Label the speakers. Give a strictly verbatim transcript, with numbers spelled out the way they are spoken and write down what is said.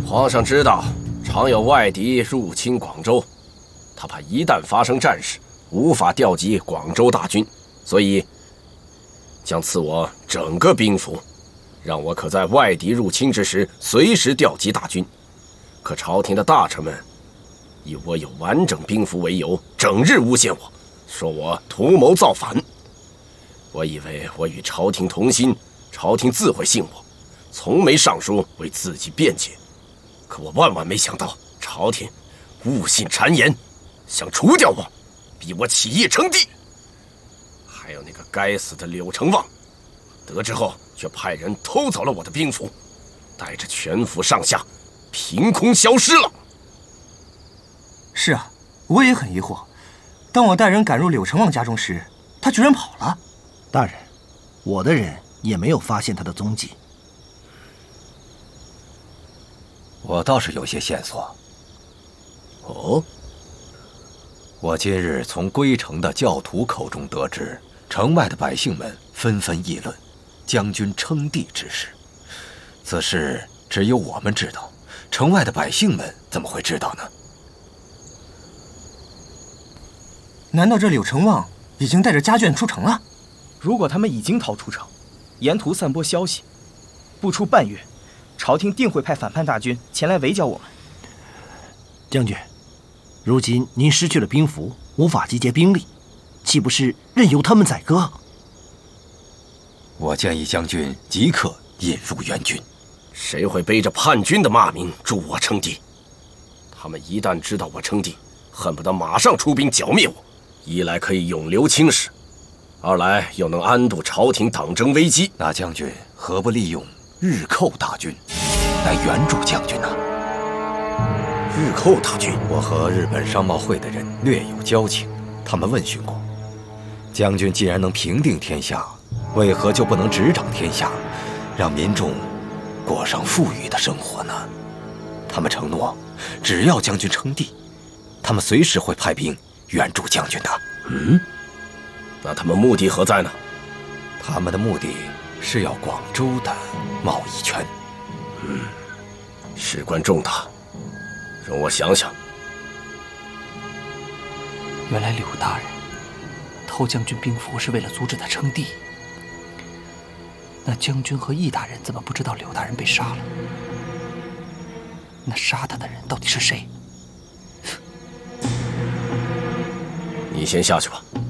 Speaker 1: 皇上知道，常有外敌入侵广州，他怕一旦发生战事，无法调集广州大军，所以将赐我整个兵符，让我可在外敌入侵之时随时调集大军。可朝廷的大臣们以我有完整兵符为由，整日诬陷我，说我图谋造反。我以为我与朝廷同心，朝廷自会信我，从没上书为自己辩解。可我万万没想到，朝廷误信谗言，想除掉我，逼我起义称帝。还有那个该死的柳成旺，得知后却派人偷走了我的兵符，带着全府上下凭空消失了。
Speaker 2: 是啊，我也很疑惑。当我带人赶入柳成旺家中时，他居然跑了。
Speaker 3: 大人，我的人也没有发现他的踪迹。
Speaker 4: 我倒是有些线索。
Speaker 1: 哦，
Speaker 4: 我今日从归城的教徒口中得知，城外的百姓们纷纷议论将军称帝之事。此事只有我们知道，城外的百姓们怎么会知道呢？
Speaker 2: 难道这柳成旺已经带着家眷出城了？
Speaker 5: 如果他们已经逃出城，沿途散播消息，不出半月，朝廷定会派反叛大军前来围剿我们。
Speaker 3: 将军，如今您失去了兵符，无法集结兵力，岂不是任由他们宰割？
Speaker 4: 我建议将军即刻引入援军。
Speaker 1: 谁会背着叛军的骂名助我称帝？他们一旦知道我称帝，恨不得马上出兵剿灭我。一来可以永留青史，二来又能安度朝廷党争危机。
Speaker 4: 那将军何不利用日寇大军来援助将军呢？
Speaker 1: 日寇大军，
Speaker 4: 我和日本商贸会的人略有交情，他们问询过，将军既然能平定天下，为何就不能执掌天下，让民众过上富裕的生活呢？他们承诺，只要将军称帝，他们随时会派兵援助将军的。
Speaker 1: 嗯，那他们目的何在呢？
Speaker 4: 他们的目的是要广州的贸易权。
Speaker 1: 嗯，事关重大，容我想想。
Speaker 6: 原来柳大人偷将军兵符是为了阻止他称帝。那将军和易大人怎么不知道柳大人被杀了？那杀他的人到底是谁？
Speaker 1: 你先下去吧。